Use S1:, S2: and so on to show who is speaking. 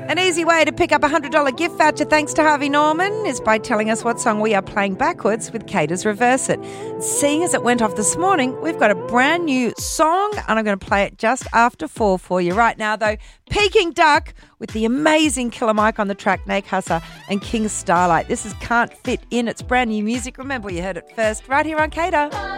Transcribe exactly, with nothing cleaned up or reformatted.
S1: An easy way to pick up a one hundred dollars gift voucher thanks to Harvey Norman is by telling us what song we are playing backwards with Cater's Reverse It. Seeing as it went off this morning, we've got a brand new song and I'm going to play it just after four for you. Right now, though, Peking Duck with the amazing Killer Mike on the track, Nate Husser and King Starlight. This is Can't Fit In. It's brand new music. Remember, you heard it first right here on Cater.